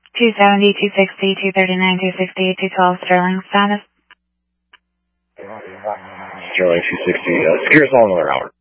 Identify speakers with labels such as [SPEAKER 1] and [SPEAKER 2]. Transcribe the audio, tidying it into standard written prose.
[SPEAKER 1] 270, 260, 239, 268, 212, Sterling, status.
[SPEAKER 2] Sterling 260, secure us all another hour.